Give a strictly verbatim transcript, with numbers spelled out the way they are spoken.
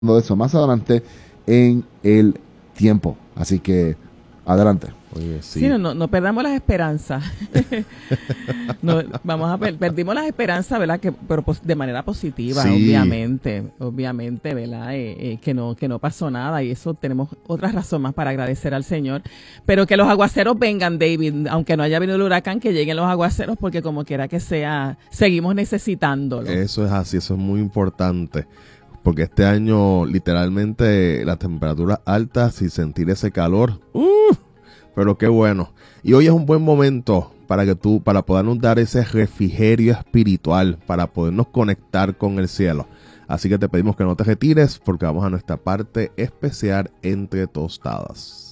de eso más adelante en el tiempo. Así que adelante. Oye, sí. Sí, no, no, no perdamos las esperanzas. no, vamos a per, perdimos las esperanzas, ¿verdad? Que, pero pos, de manera positiva, Sí. obviamente, obviamente, ¿verdad? Eh, eh, que no, que no pasó nada y eso tenemos otra razón más para agradecer al Señor. Pero que los aguaceros vengan, David, aunque no haya venido el huracán, que lleguen los aguaceros porque como quiera que sea, seguimos necesitándolo. Eso es así, eso es muy importante. Porque este año, literalmente, las temperaturas altas y sentir ese calor, ¡uh! Pero qué bueno. Y hoy es un buen momento para que tú, para podernos dar ese refrigerio espiritual, para podernos conectar con el cielo. Así que te pedimos que no te retires porque vamos a nuestra parte especial Entre Tostadas.